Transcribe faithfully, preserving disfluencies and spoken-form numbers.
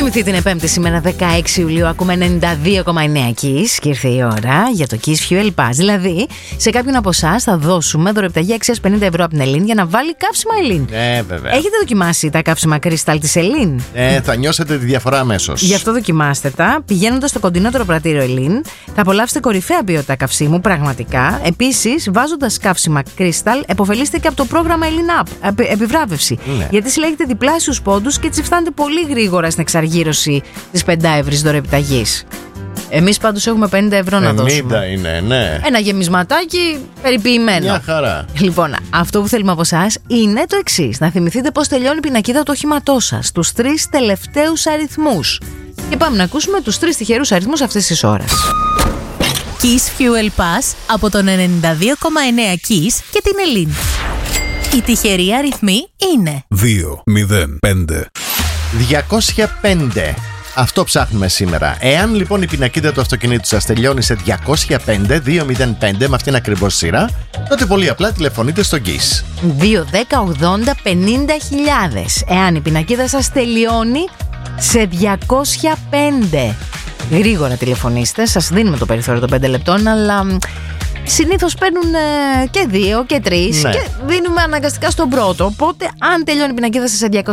Θυμηθείτε, είναι Πέμπτη σήμερα, δεκαέξι Ιουλίου. Ακούμε ενενήντα δύο κόμμα εννέα Kiss και ήρθε η ώρα για το Kiss Fuel Pass. Δηλαδή, σε κάποιον από εσάς θα δώσουμε δωρεπταγή αξίας πενήντα ευρώ από την Ελλήν για να βάλει καύσιμα Ελλήν. Ναι, βέβαια. Έχετε δοκιμάσει τα καύσιμα Crystal της Ελλήν? Ναι, θα νιώσετε τη διαφορά αμέσως. Γι' αυτό δοκιμάστε τα. Πηγαίνοντας στο κοντινότερο πρατήριο Ελλήν, θα απολαύσετε κορυφαία ποιότητα καυσίμου, πραγματικά. Επίσης, βάζοντας καύσιμα Crystal, επωφελείστε και από το πρόγραμμα Ελλήν App, επι, επιβράβευση. Ναι. Γιατί συλλέγετε διπλάσιους πόντους και έτσι φτάνετε πολύ γρήγορα στην εξαργύρωση της πεντάευρης δωρεπταγής. Εμείς πάντως έχουμε πενήντα ευρώ να δώσουμε. πενήντα είναι, ναι. Ένα γεμισματάκι περιποιημένο. Μια χαρά. Λοιπόν, αυτό που θέλουμε από εσάς είναι το εξής. Να θυμηθείτε πώς τελειώνει η πινακίδα του οχήματός σας. Τους τρεις τελευταίους αριθμούς. Και πάμε να ακούσουμε τους τρεις τυχερούς αριθμούς αυτής της ώρας. Kiss Fuel Pass από τον ενενήντα δύο κόμμα εννέα Kiss και την Ελλήν. Οι τυχεροί αριθμοί είναι δύο μηδέν πέντε διακόσια πέντε. Αυτό ψάχνουμε σήμερα. Εάν λοιπόν η πινακίδα του αυτοκινήτου σας τελειώνει σε διακόσια πέντε, δύο μηδέν πέντε, με αυτήν ακριβώς σειρά, τότε πολύ απλά τηλεφωνείτε στο Kiss. δύο δέκα ογδόντα πενήντα χιλιάδες. Εάν η πινακίδα σας τελειώνει σε διακόσια πέντε. Γρήγορα τηλεφωνήστε. Σας δίνουμε το περιθώριο των πέντε λεπτών, αλλά συνήθως παίρνουν ε, και δύο και τρεις, ναι. και δίνουμε αναγκαστικά στον πρώτο. Οπότε, αν τελειώνει η πινακίδα σας σε διακόσια